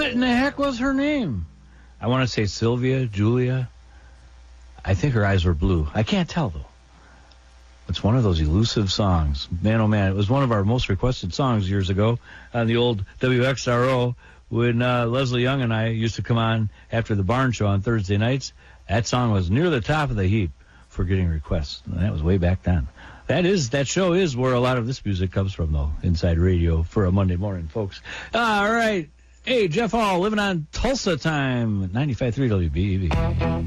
What in the heck was her name? I want to say Sylvia, Julia. I think her eyes were blue. I can't tell, though. It's one of those elusive songs. Man, oh, man. It was one of our most requested songs years ago on the old WXRO when Leslie Young and I used to come on after the Barn Show on Thursday nights. That song was near the top of the heap for getting requests. And that was way back then. That show is where a lot of this music comes from, though, Inside Radio for a Monday morning, folks. All right. Hey, Jeff Hall, living on Tulsa time, 95.3 WBEV.